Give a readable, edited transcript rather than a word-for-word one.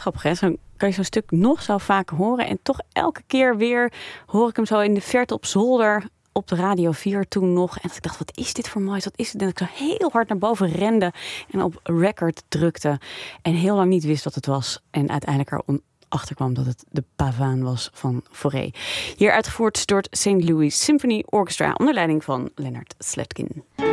grappig, hè? Kan je zo'n stuk nog zo vaak horen. En toch elke keer weer hoor ik hem zo in de verte op zolder op de Radio 4 toen nog. En dat ik dacht, wat is dit voor moois? Wat is het? En dat ik zo heel hard naar boven rende en op record drukte. En heel lang niet wist wat het was. En uiteindelijk erachter kwam dat het de Pavaan was van Fauré. Hier uitgevoerd door het St. Louis Symphony Orchestra onder leiding van Leonard Slatkin.